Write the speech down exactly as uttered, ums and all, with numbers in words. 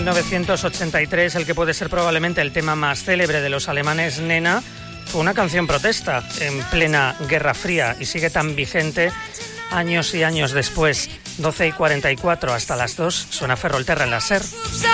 mil novecientos ochenta y tres, el que puede ser probablemente el tema más célebre de los alemanes, Nena, fue una canción protesta en plena Guerra Fría y sigue tan vigente años y años después. doce y cuarenta y cuatro, hasta las dos, suena Ferrolterra en la SER.